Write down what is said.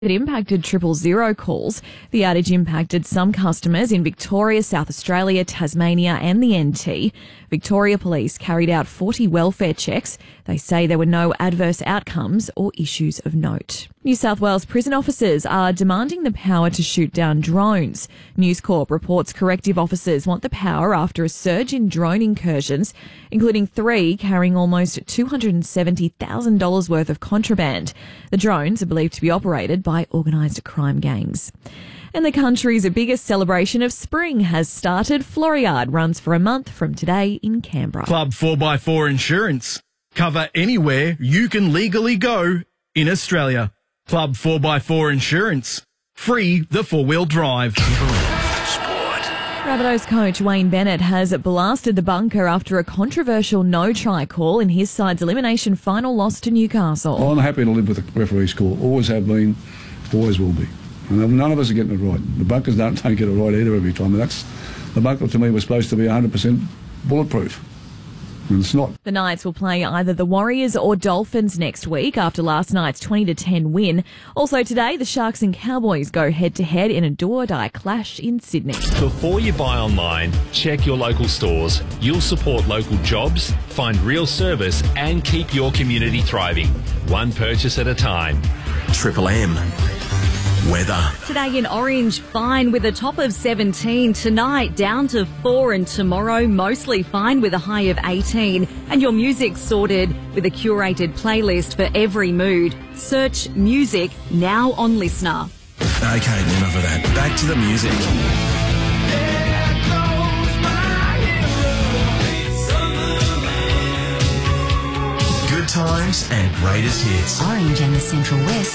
It impacted 000 calls. The outage impacted some customers in Victoria, South Australia, Tasmania and the NT. Victoria Police carried out 40 welfare checks. They say there were no adverse outcomes or issues of note. New South Wales prison officers are demanding the power to shoot down drones. News Corp reports corrective officers want the power after a surge in drone incursions, including 3 carrying almost $270,000 worth of contraband. The drones are believed to be operated by organised crime gangs. And the country's biggest celebration of spring has started. Floriade runs for a month from today in Canberra. Club 4x4 Insurance. Cover anywhere you can legally go in Australia. Club 4x4 Insurance. Free the 4-wheel drive. Rabbitohs coach Wayne Bennett has blasted the bunker after a controversial no-try call in his side's elimination final loss to Newcastle. I'm happy to live with the referee's call. Always have been, always will be. And none of us are getting it right. The bunkers don't get it right either every time. The bunker to me was supposed to be 100% bulletproof. And it's not. The Knights will play either the Warriors or Dolphins next week after last night's 20-10 win. Also today, the Sharks and Cowboys go head-to-head in a do-or-die clash in Sydney. Before you buy online, check your local stores. You'll support local jobs, find real service and keep your community thriving. One purchase at a time. Triple M. Weather. Today in Orange, fine with a top of 17. Tonight, down to 4, and tomorrow, mostly fine with a high of 18. And your music sorted with a curated playlist for every mood. Search music now on Listener. Okay, enough of that. Back to the music. Good times and greatest hits. Orange and the Central West.